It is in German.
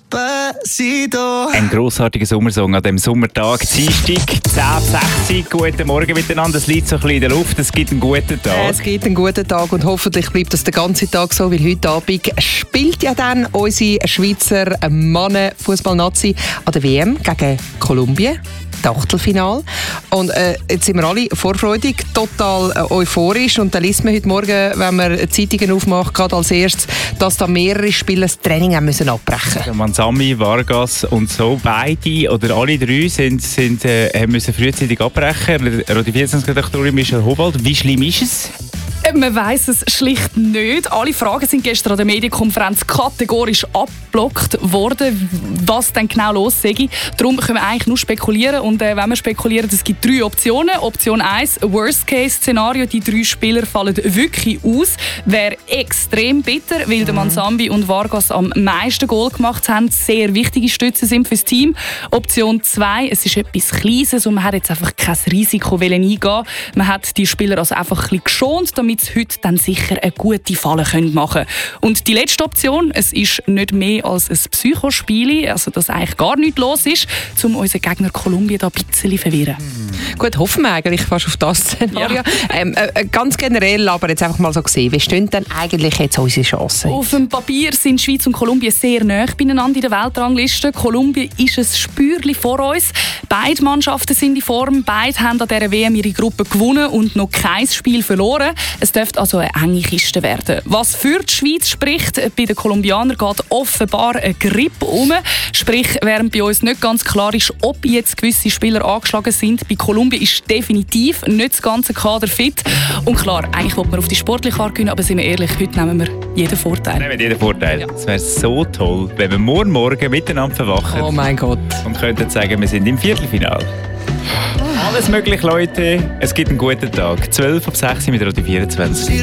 Despacito. Ein grossartiger Sommersong an diesem Sommertag. Dienstag, 10:06 Guten Morgen miteinander. Es liegt so ein bisschen in der Luft. Es gibt einen guten Tag. Es gibt einen guten Tag und hoffentlich bleibt das den ganzen Tag so, weil heute Abend spielt ja dann unsere Schweizer Mannen-Fußball-Nazi an der WM gegen Kolumbien. Achtelfinale. Und jetzt sind wir alle vorfreudig, total euphorisch. Und dann liest man heute Morgen, wenn man Zeitungen aufmacht, gerade als erstes, dass da mehrere Spieler das Training haben müssen abbrechen. Also Manzami, Vargas und so, beide oder alle drei müssen frühzeitig abbrechen. Radio 24-Redaktorin Michelle Hobald, wie schlimm ist es? Man weiss es schlicht nicht. Alle Fragen sind gestern an der Medienkonferenz kategorisch abgeblockt worden, was denn genau los sei. Darum können wir eigentlich nur spekulieren. Und wenn wir spekulieren, es gibt 3 Optionen. Option 1, Worst-Case-Szenario. Die 3 Spieler fallen wirklich aus. Wäre extrem bitter, weil der Manzambi und Vargas am meisten Goal gemacht haben. Sehr wichtige Stützen sind fürs Team. Option 2, es ist etwas Kleines und man hat jetzt einfach kein Risiko eingehen. Man hat die Spieler also einfach ein bisschen geschont, damit sie heute dann sicher eine gute Falle machen können. Und die letzte Option, es ist nicht mehr als ein Psychospiel, also dass eigentlich gar nichts los ist, um unseren Gegner Kolumbien da ein bisschen zu verwirren. Gut, hoffen wir eigentlich fast auf das Szenario. Ja. Ganz generell, aber jetzt einfach mal so gesehen, wie stehen denn eigentlich jetzt unsere Chancen? Auf dem Papier sind Schweiz und Kolumbien sehr nahe beieinander in der Weltrangliste. Kolumbien ist ein Spürchen vor uns. Beide Mannschaften sind in Form, beide haben an dieser WM ihre Gruppe gewonnen und noch kein Spiel verloren. Es dürfte also eine enge Kiste werden. Was für die Schweiz spricht, bei den Kolumbianern geht offenbar eine Grippe um. Sprich, während bei uns nicht ganz klar ist, ob jetzt gewisse Spieler angeschlagen sind. Bei Kolumbien ist definitiv nicht das ganze Kader fit. Und klar, eigentlich will man auf die sportliche Karte gewinnen, aber sind wir ehrlich, heute nehmen wir jeden Vorteil. Nehmen jeden Vorteil. Es wäre so toll, wenn wir morgen miteinander verwachen. Oh mein Gott. Und könnten sagen, wir sind im Viertelfinale. Alles möglich, Leute. Es gibt einen guten Tag. 12:06 mit Radio 24.